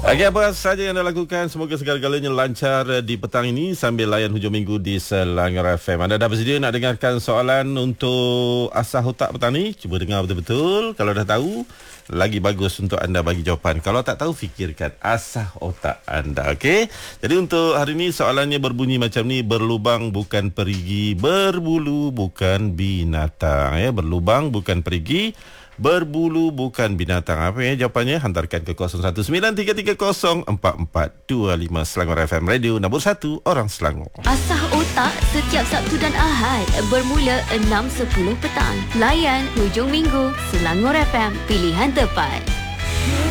Okey, apa sahaja yang anda lakukan, semoga segala-galanya lancar di petang ini sambil layan hujung minggu di Selangor FM. Anda dah bersedia nak dengarkan soalan untuk asah otak petang ni? Cuba dengar betul-betul. Kalau dah tahu, lagi bagus untuk anda bagi jawapan. Kalau tak tahu, fikirkan, asah otak anda. Okey. Jadi untuk hari ini soalannya berbunyi macam ni: berlubang bukan perigi, berbulu bukan binatang. Ya, berlubang bukan perigi, berbulu bukan binatang. Apa ya jawapannya? Hantarkan ke 0193304425. Selangor FM, radio nombor 1 orang Selangor. Asah otak setiap Sabtu dan Ahad bermula 6.10 petang. Layan hujung minggu Selangor FM, pilihan tepat.